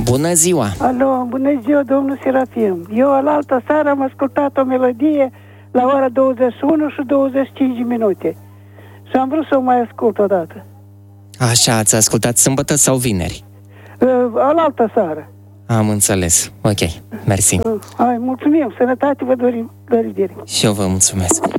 Bună ziua! Alo, bună ziua, domnul Serafim. Eu alaltă seară am ascultat o melodie la ora 21 și 25 minute. Și am vrut să o mai ascult odată. Așa, ați ascultat sâmbătă sau vineri? Alaltă seară. Am înțeles. Ok, mersi. Mulțumim, sănătate vă dorim, la revedere. Și eu vă mulțumesc.